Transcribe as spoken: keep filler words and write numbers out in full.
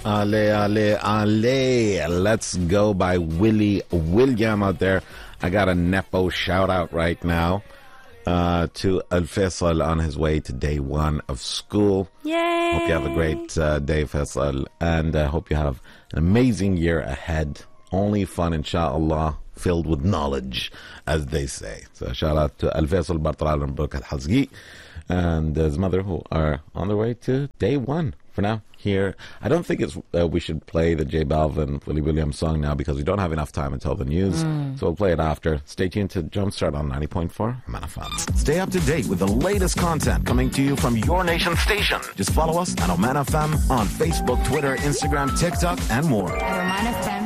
Ale, ale, ale. Let's go by Willie William out there. I got a Nepo shout out right now uh, to Al Faisal on his way to day one of school. Yay! Hope you have a great uh, day, Faisal, and I uh, hope you have an amazing year ahead. Only fun, inshallah, filled with knowledge, as they say. So shout out to Al Faisal Bartral and Burk Al Hazgi and his mother, who are on their way to day one. For now, here, I don't think it's uh, we should play the J Balvin Willie Williams song now because we don't have enough time until the news. Mm. So we'll play it after. Stay tuned to Jumpstart on ninety point four Oman F M. Stay up to date with the latest content coming to you from your nation station. Just follow us on Oman F M on Facebook, Twitter, Instagram, TikTok, and more. Oman F M.